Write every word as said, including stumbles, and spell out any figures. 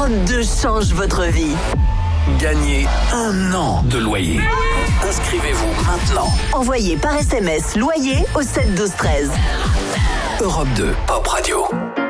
Europe deux change votre vie. Gagnez un an de loyer. Inscrivez-vous maintenant. Envoyez par S M S loyer au sept douze treize. Europe deux Pop Radio.